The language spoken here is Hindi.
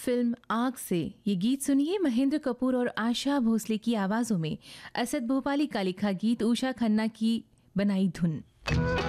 फिल्म आग से ये गीत सुनिए महेंद्र कपूर और आशा भोसले की आवाजों में। असद भोपाली का लिखा गीत, उषा खन्ना की बनाई धुन।